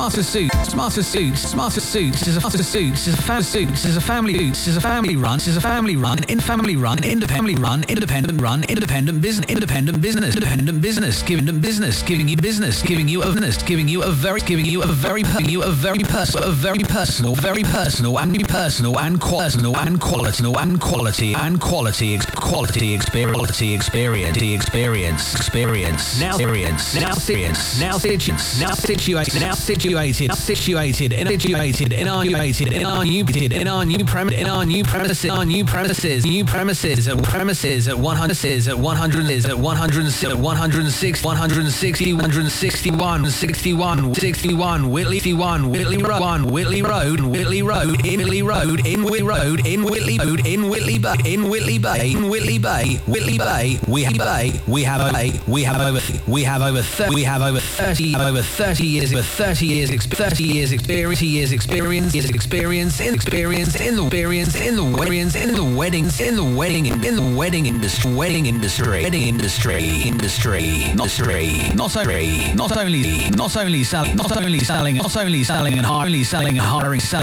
Smarter Suits, Smarter Suits, Smarter Suits is a Smarter Suits is a family suits is a family suits is a family run is a family run in family run independent business giving you business giving you a very personal and quality experience now situated in our new premises at 161 Whitley Road in Whitley Bay. We have over 30 years experience in the wedding industry. Not only selling and hiring